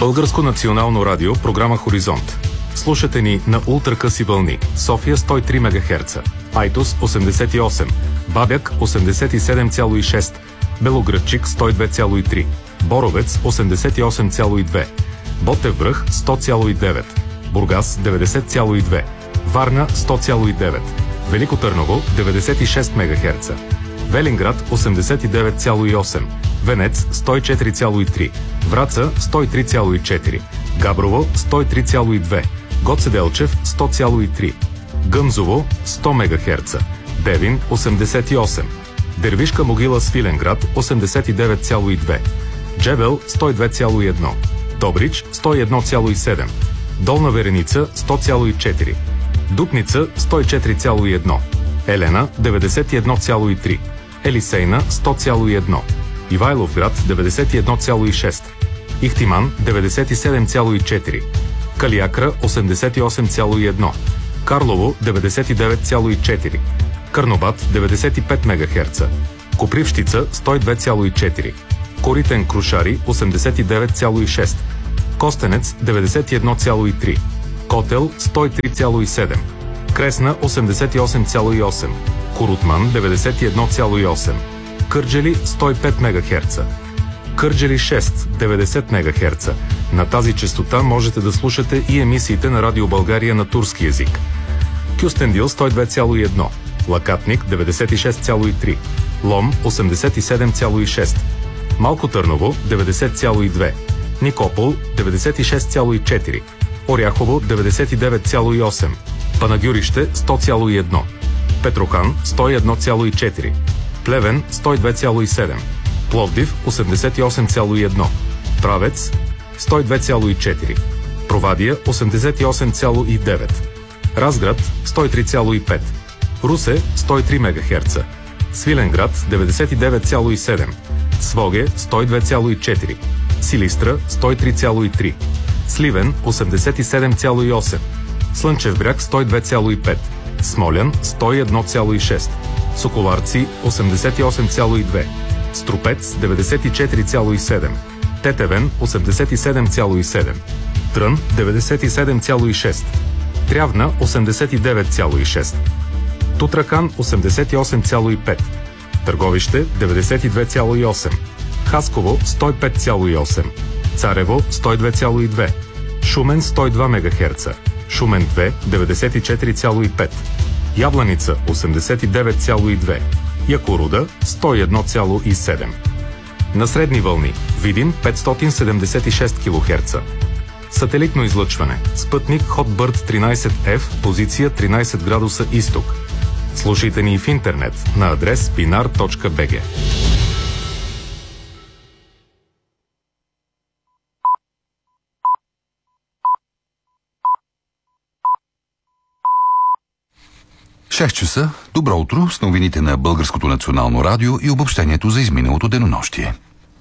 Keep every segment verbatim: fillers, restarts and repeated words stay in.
Българско национално радио, програма Хоризонт. Слушате ни на ултракъси вълни. София сто и три мегахерца, Айтос осемдесет и осем, Бабяк осемдесет и седем цяло и шест, Белоградчик сто и две цяло и три, Боровец осемдесет и осем цяло и две, Ботев връх сто цяло и девет, Бургас деветдесет цяло и две, Варна сто цяло и девет, Велико Търново деветдесет и шест мегахерца, Велинград осемдесет и девет цяло и осем, Венец сто и четири цяло и три, Враца сто и три цяло и четири, Габрово сто и три цяло и две, Гоце Делчев сто цяло и три, Гъмзово сто мегахерца, Девин осемдесет и осем, Дервишка могила Свиленград осемдесет и девет цяло и две, Джебел сто и две цяло и едно, Добрич сто и едно цяло и седем, Долна Вереница сто цяло и четири, Дупница сто и четири цяло и едно, Елена деветдесет и едно цяло и три, Елисейна сто цяло и едно, Ивайловград деветдесет и едно цяло и шест, Ихтиман деветдесет и седем цяло и четири, Калиакра осемдесет и осем цяло и едно, Карлово деветдесет и девет цяло и четири, Карнобат деветдесет и пет мегахерца, Копривщица сто и две цяло и четири, Коритен Крушари осемдесет и девет цяло и шест, Костенец деветдесет и едно цяло и три, Котел сто и три цяло и седем, Кресна осемдесет и осем цяло и осем, Корутман деветдесет и едно цяло и осем, Кърджали сто и пет мегахерца, Кърджали шест деветдесет мегахерца. На тази честота можете да слушате и емисиите на Радио България на турски език. Кюстендил сто и две цяло и едно, Лакатник деветдесет и шест цяло и три, Лом осемдесет и седем цяло и шест, Малко Търново деветдесет цяло и две, Никопол деветдесет и шест цяло и четири, Оряхово деветдесет и девет цяло и осем, Панагюрище сто цяло и едно, Петрохан сто и едно цяло и четири, Плевен сто и две цяло и седем, Пловдив осемдесет и осем цяло и едно, Правец сто и две цяло и четири, Провадия осемдесет и осем цяло и девет, Разград сто и три цяло и пет, Русе сто и три мегахерца, Свиленград деветдесет и девет цяло и седем, Своге сто и две цяло и четири, Силистра сто и три цяло и три, Сливен осемдесет и седем цяло и осем, Слънчев бряг сто и две цяло и пет, Смолян сто и едно цяло и шест, Соколарци осемдесет и осем цяло и две, Струпец деветдесет и четири цяло и седем, Тетевен осемдесет и седем цяло и седем, Трън деветдесет и седем цяло и шест, Трявна осемдесет и девет цяло и шест, Тутракан осемдесет и осем цяло и пет, Търговище деветдесет и две цяло и осем, Хасково сто и пет цяло и осем, Царево сто и две цяло и две, Шумен сто и два мегахерца, Шумен две деветдесет и четири цяло и пет, Ябланица осемдесет и девет цяло и две, Якоруда сто и едно цяло и седем. На средни вълни Видин петстотин седемдесет и шест килохерца. Сателитно излъчване. Спътник Hotbird тринайсет еф, позиция тринайсет градуса изток. Слушайте ни и в интернет на адрес пинар точка би джи. шест часа. Добро утро с новините на Българското национално радио и обобщението за изминалото денонощие.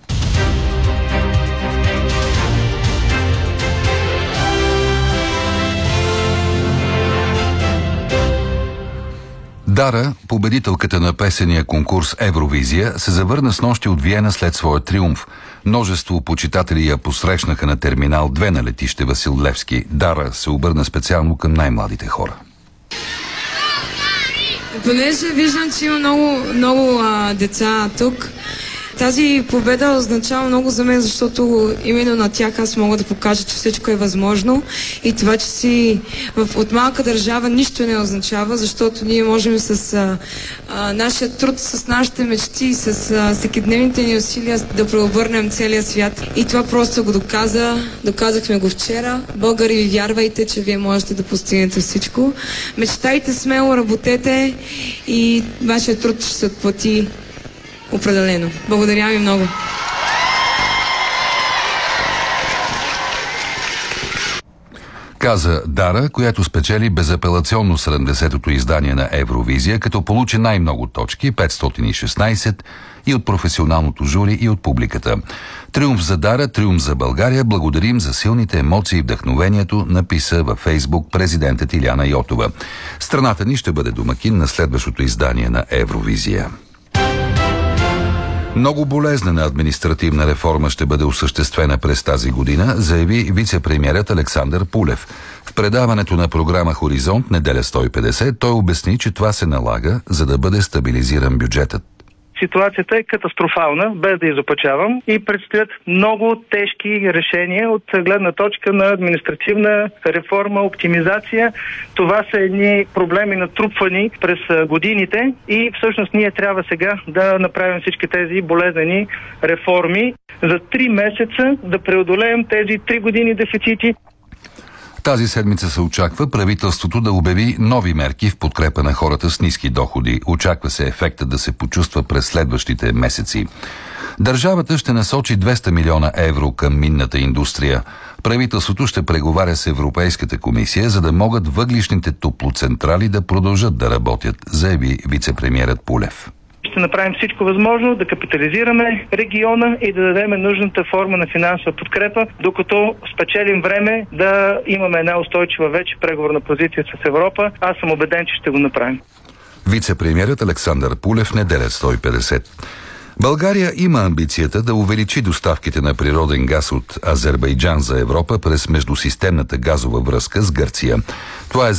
Дара, победителката на песения конкурс Евровизия, се завърна снощи от Виена след своя триумф. Множество почитатели я посрещнаха на терминал две на летище Васил Левски. Дара се обърна специално към най-младите хора. Понеже виждам, че има много, много а, деца тук, тази победа означава много за мен, защото именно на тях аз мога да покажа, че всичко е възможно и това, че си в, от малка държава нищо не означава, защото ние можем с а, а, нашия труд, с нашите мечти, с а, всекидневните ни усилия да преобърнем целия свят. И това просто го доказа, доказахме го вчера. Българи, ви вярвайте, че вие можете да постигнете всичко. Мечтайте смело, работете и вашия труд ще се отплати определено. Благодаря ви много. Каза Дара, която спечели безапелационно седемдесетото издание на Евровизия, като получи най-много точки, петстотин и шестнайсет, и от професионалното жури, и от публиката. Триумф за Дара, триумф за България. Благодарим за силните емоции и вдъхновението, написа във Фейсбук президентът Иляна Йотова. Страната ни ще бъде домакин на следващото издание на Евровизия. Много болезнена административна реформа ще бъде осъществена през тази година, заяви вице-премиерът Александър Пулев. В предаването на програма Хоризонт неделя сто и петдесет той обясни, че това се налага, за да бъде стабилизиран бюджетът. Ситуацията е катастрофална, без да изопачавам, и предстоят много тежки решения от гледна точка на административна реформа, оптимизация. Това са едни проблеми натрупвани през годините и всъщност ние трябва сега да направим всички тези болезнени реформи за три месеца да преодолеем тези три години дефицити. Тази седмица се очаква правителството да обяви нови мерки в подкрепа на хората с ниски доходи. Очаква се ефектът да се почувства през следващите месеци. Държавата ще насочи двеста милиона евро към минната индустрия. Правителството ще преговаря с Европейската комисия, за да могат въглищните топлоцентрали да продължат да работят, заяви вице-премиерът Пулев. Ще направим всичко възможно да капитализираме региона и да дадем нужната форма на финансова подкрепа, докато спечелим време да имаме една устойчива вече преговорна позиция с Европа. Аз съм убеден, че ще го направим. Вице-премиерът Александър Пулев, неделя сто и петдесет. България има амбицията да увеличи доставките на природен газ от Азербайджан за Европа през междусистемната газова връзка с Гърция. Това е